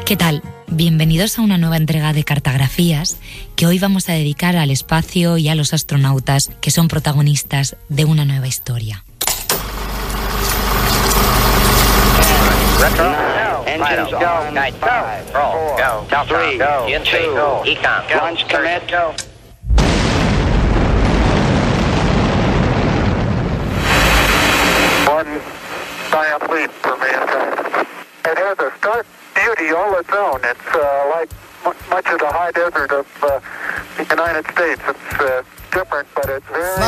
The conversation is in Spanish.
¿Qué tal? Bienvenidos a una nueva entrega de Cartografías que hoy vamos a dedicar al espacio y a los astronautas que son protagonistas de una nueva historia. Engines go. Night five. Roll. Go. Delta. 3. Go. GNC. Go. Econ. Go. Launch commit. Go. One giant leap for mankind. It has a stark beauty all its own. It's like much of the high desert of the United States. It's different, but it's very...